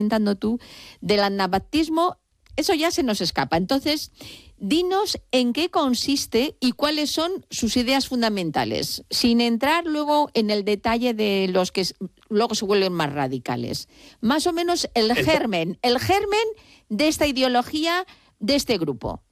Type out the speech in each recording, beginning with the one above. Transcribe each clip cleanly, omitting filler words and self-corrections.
comentando tú, del anabaptismo, eso ya se nos escapa. Entonces, dinos en qué consiste y cuáles son sus ideas fundamentales, sin entrar luego en el detalle de los que luego se vuelven más radicales. Más o menos el germen de esta ideología, de este grupo.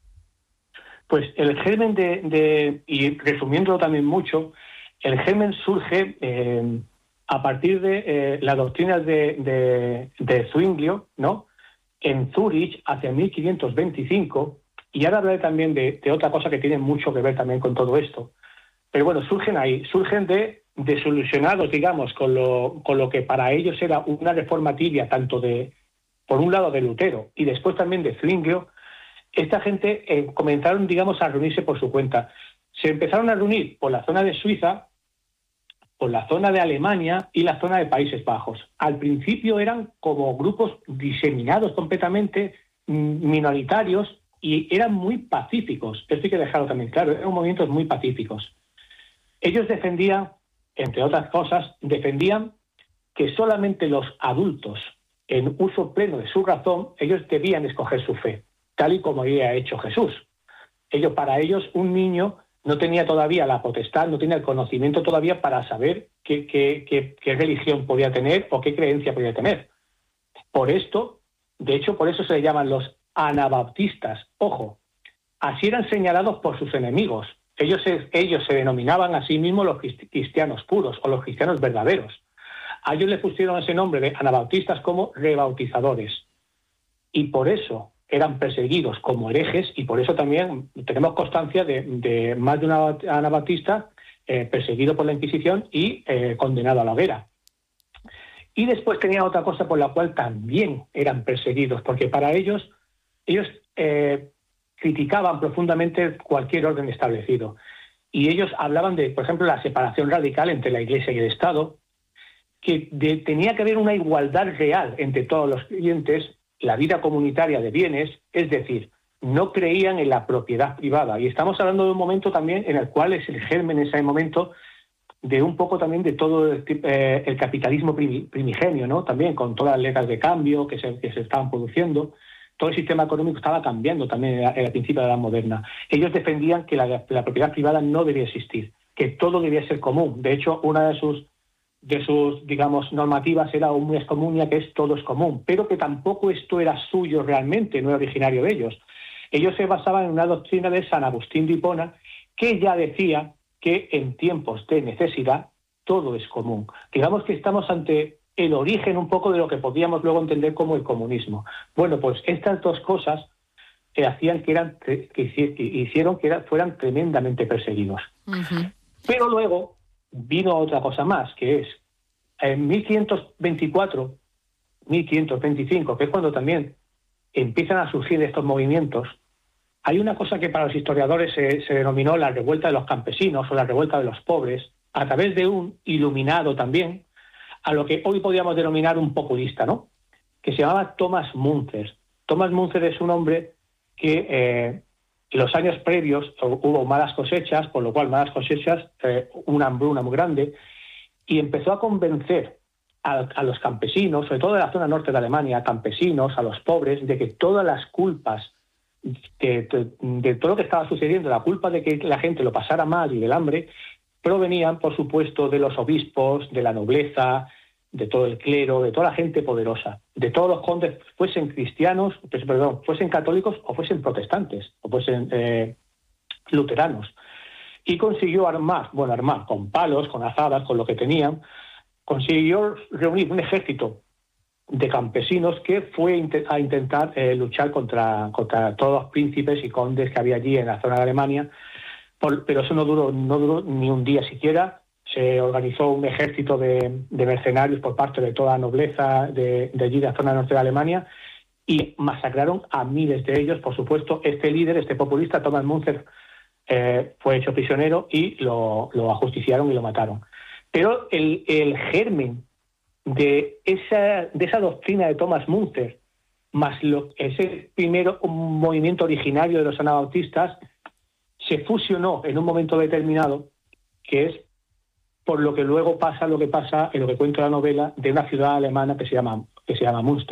Pues el germen y resumiéndolo también mucho, el germen surge a partir de las doctrinas de Zwinglio, ¿no?, en Zúrich hacia 1525, y ahora hablaré también de otra cosa que tiene mucho que ver también con todo esto. Pero bueno, surgen desilusionados, digamos, con lo que para ellos era una reforma tibia, tanto por un lado de Lutero y después también de Zwinglio. Esta gente comenzaron, digamos, a reunirse por su cuenta. Se empezaron a reunir por la zona de Suiza, por la zona de Alemania y la zona de Países Bajos. Al principio eran como grupos diseminados completamente, minoritarios, y eran muy pacíficos. Esto hay que dejarlo también claro, eran movimientos muy pacíficos. Ellos defendían, entre otras cosas, que solamente los adultos, en uso pleno de su razón, ellos debían escoger su fe, tal y como había hecho Jesús. Para ellos, un niño no tenía todavía la potestad, no tenía el conocimiento todavía para saber qué religión podía tener o qué creencia podía tener. Por eso se le llaman los anabaptistas. Ojo, así eran señalados por sus enemigos. Ellos se denominaban a sí mismos los cristianos puros o los cristianos verdaderos. A ellos les pusieron ese nombre de anabaptistas como rebautizadores. Y por eso eran perseguidos como herejes, y por eso también tenemos constancia de más de un anabaptista perseguido por la Inquisición y condenado a la hoguera. Y después tenía otra cosa por la cual también eran perseguidos, porque para ellos criticaban profundamente cualquier orden establecido. Y ellos hablaban de, por ejemplo, la separación radical entre la Iglesia y el Estado, que tenía que haber una igualdad real entre todos los creyentes, la vida comunitaria de bienes, es decir, no creían en la propiedad privada. Y estamos hablando de un momento también en el cual es el germen en ese momento de un poco también de todo el capitalismo primigenio, ¿no? También con todas las letras de cambio que se estaban produciendo. Todo el sistema económico estaba cambiando también en el principio de la edad moderna. Ellos defendían que la propiedad privada no debía existir, que todo debía ser común. De hecho, una de sus digamos, normativas era un res communia, que es todo es común, pero que tampoco esto era suyo realmente, no era originario de ellos. Ellos se basaban en una doctrina de San Agustín de Hipona, que ya decía que en tiempos de necesidad todo es común. Digamos que estamos ante el origen un poco de lo que podríamos luego entender como el comunismo. Bueno, pues estas dos cosas hicieron que fueran tremendamente perseguidos. Uh-huh. Pero luego vino otra cosa más, que es en 1524, 1525, que es cuando también empiezan a surgir estos movimientos. Hay una cosa que para los historiadores se denominó la revuelta de los campesinos o la revuelta de los pobres, a través de un iluminado también, a lo que hoy podríamos denominar un populista, ¿no?, que se llamaba Thomas Müntzer. Thomas Müntzer es un hombre que en los años previos hubo malas cosechas, por lo cual una hambruna muy grande, y empezó a convencer a los campesinos, sobre todo de la zona norte de Alemania, a campesinos, a los pobres, de que todas las culpas de todo lo que estaba sucediendo, la culpa de que la gente lo pasara mal y del hambre, provenían, por supuesto, de los obispos, de la nobleza, de todo el clero, de toda la gente poderosa, de todos los condes, fuesen católicos o fuesen protestantes, o fuesen luteranos. Y consiguió armar con palos, con azadas, con lo que tenían, consiguió reunir un ejército de campesinos que fue a intentar luchar contra todos los príncipes y condes que había allí en la zona de Alemania, pero eso no duró ni un día siquiera. Se organizó un ejército de mercenarios por parte de toda la nobleza de allí, de la zona norte de Alemania, y masacraron a miles de ellos. Por supuesto, este líder, este populista, Thomas Müntzer, fue hecho prisionero y lo ajusticiaron y lo mataron. Pero el germen de esa doctrina de Thomas Müntzer, más ese primero un movimiento originario de los anabaptistas, se fusionó en un momento determinado, que es por lo que luego pasa lo que pasa en lo que cuenta la novela, de una ciudad alemana que se llama que se llama Munster.